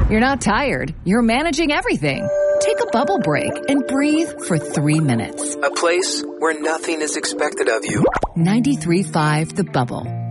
You're not tired. You're managing everything. Take a bubble break and breathe for 3 minutes. A place where nothing is expected of you. 93.5 The Bubble.